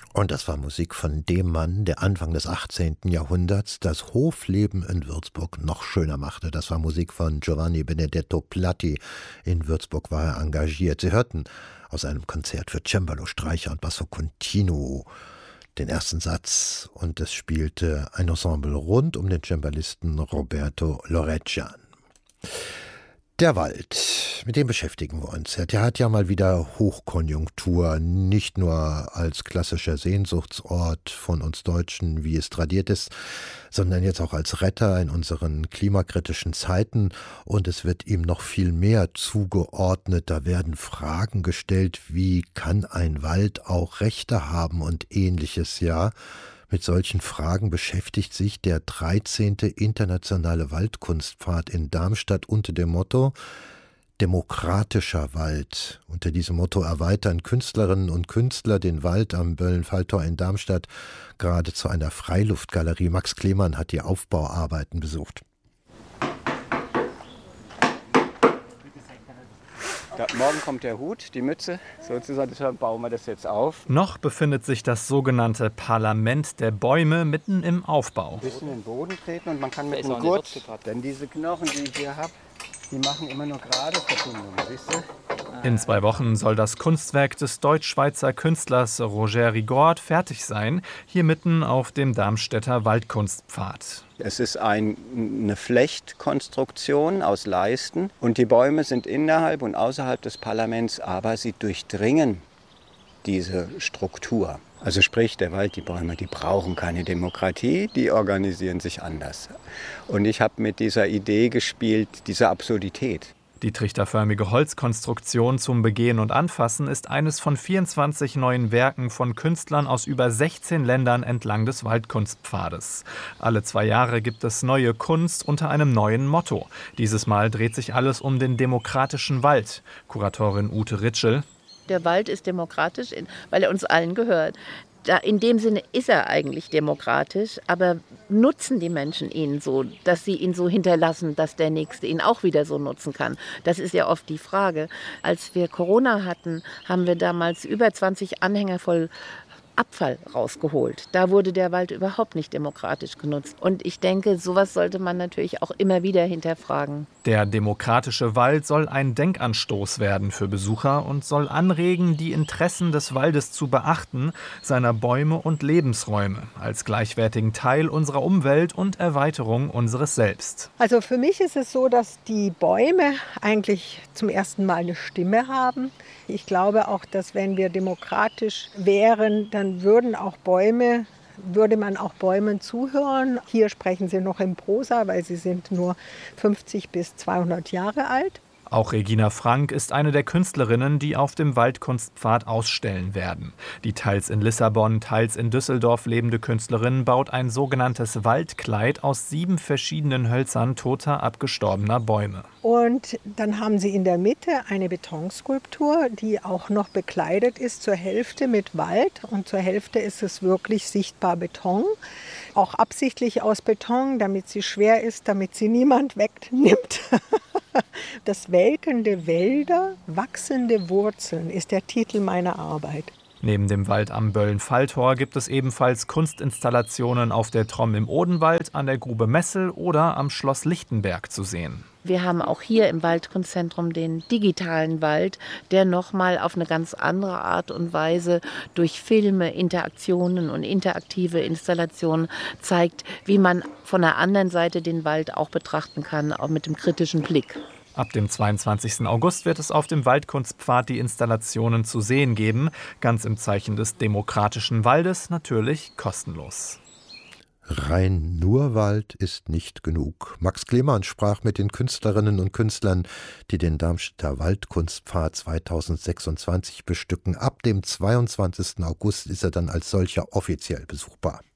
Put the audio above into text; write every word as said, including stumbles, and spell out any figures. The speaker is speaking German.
Und das war Musik von dem Mann, der Anfang des achtzehnten Jahrhunderts das Hofleben in Würzburg noch schöner machte. Das war Musik von Giovanni Benedetto Platti. In Würzburg war er engagiert. Sie hörten aus einem Konzert für Cembalo, Streicher und Basso Continuo den ersten Satz, und es spielte ein Ensemble rund um den Cembalisten Roberto Loreggian. Der Wald, mit dem beschäftigen wir uns. Der hat ja mal wieder Hochkonjunktur, nicht nur als klassischer Sehnsuchtsort von uns Deutschen, wie es tradiert ist, sondern jetzt auch als Retter in unseren klimakritischen Zeiten. Und es wird ihm noch viel mehr zugeordnet. Da werden Fragen gestellt, wie kann ein Wald auch Rechte haben und ähnliches, ja. Mit solchen Fragen beschäftigt sich der dreizehnte Internationale Waldkunstpfad in Darmstadt unter dem Motto Demokratischer Wald. Unter diesem Motto erweitern Künstlerinnen und Künstler den Wald am Böllen-Falltor in Darmstadt gerade zu einer Freiluftgalerie. Max Klemann hat die Aufbauarbeiten besucht. Ja, morgen kommt der Hut, die Mütze, sozusagen, deshalb bauen wir das jetzt auf. Noch befindet sich das sogenannte Parlament der Bäume mitten im Aufbau. Ein bisschen in den Boden treten und man kann mit dem Gurt, denn diese Knochen, die ich hier habe, die machen immer nur gerade Verbindungen, siehst du? In zwei Wochen soll das Kunstwerk des deutsch-schweizer Künstlers Roger Rigord fertig sein, hier mitten auf dem Darmstädter Waldkunstpfad. Es ist ein, eine Flechtkonstruktion aus Leisten und die Bäume sind innerhalb und außerhalb des Parlaments, aber sie durchdringen diese Struktur. Also sprich, der Wald, die Bäume, die brauchen keine Demokratie, die organisieren sich anders. Und ich habe mit dieser Idee gespielt, dieser Absurdität. Die trichterförmige Holzkonstruktion zum Begehen und Anfassen ist eines von vierundzwanzig neuen Werken von Künstlern aus über sechzehn Ländern entlang des Waldkunstpfades. Alle zwei Jahre gibt es neue Kunst unter einem neuen Motto. Dieses Mal dreht sich alles um den demokratischen Wald. Kuratorin Ute Ritschel. Der Wald ist demokratisch, weil er uns allen gehört. Da, in dem Sinne ist er eigentlich demokratisch, aber nutzen die Menschen ihn so, dass sie ihn so hinterlassen, dass der Nächste ihn auch wieder so nutzen kann? Das ist ja oft die Frage. Als wir Corona hatten, haben wir damals über zwanzig Anhänger voll Abfall rausgeholt. Da wurde der Wald überhaupt nicht demokratisch genutzt. Und ich denke, sowas sollte man natürlich auch immer wieder hinterfragen. Der demokratische Wald soll ein Denkanstoß werden für Besucher und soll anregen, die Interessen des Waldes zu beachten, seiner Bäume und Lebensräume, als gleichwertigen Teil unserer Umwelt und Erweiterung unseres Selbst. Also für mich ist es so, dass die Bäume eigentlich zum ersten Mal eine Stimme haben. Ich glaube auch, dass wenn wir demokratisch wären, dann würden auch Bäume, würde man auch Bäumen zuhören. Hier sprechen sie noch in Prosa, weil sie sind nur fünfzig bis zweihundert Jahre alt. Auch Regina Frank ist eine der Künstlerinnen, die auf dem Waldkunstpfad ausstellen werden. Die teils in Lissabon, teils in Düsseldorf lebende Künstlerin baut ein sogenanntes Waldkleid aus sieben verschiedenen Hölzern toter, abgestorbener Bäume. Und dann haben sie in der Mitte eine Betonskulptur, die auch noch bekleidet ist zur Hälfte mit Wald und zur Hälfte ist es wirklich sichtbar Beton. Auch absichtlich aus Beton, damit sie schwer ist, damit sie niemand wegnimmt. Das welkende Wälder, wachsende Wurzeln ist der Titel meiner Arbeit. Neben dem Wald am Böllen-Falltor gibt es ebenfalls Kunstinstallationen auf der Tromm im Odenwald, an der Grube Messel oder am Schloss Lichtenberg zu sehen. Wir haben auch hier im Waldkunstzentrum den digitalen Wald, der nochmal auf eine ganz andere Art und Weise durch Filme, Interaktionen und interaktive Installationen zeigt, wie man von der anderen Seite den Wald auch betrachten kann, auch mit dem kritischen Blick. Ab dem zweiundzwanzigsten August wird es auf dem Waldkunstpfad die Installationen zu sehen geben, ganz im Zeichen des demokratischen Waldes, natürlich kostenlos. Rein nur Wald ist nicht genug. Max Klemann sprach mit den Künstlerinnen und Künstlern, die den Darmstädter Waldkunstpfad zweitausendsechsundzwanzig bestücken. Ab dem zweiundzwanzigsten August ist er dann als solcher offiziell besuchbar.